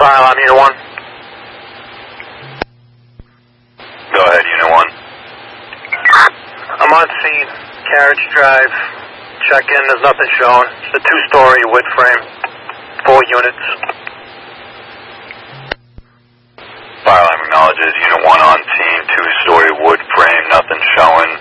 Fire alarm, Unit 1. Go ahead, Unit 1. I'm on scene, Carriage Drive. Check in, there's nothing shown. It's a 2-story wood frame, 4 units. Fire alarm acknowledges. Unit 1 on scene, 2-story wood frame, nothing showing.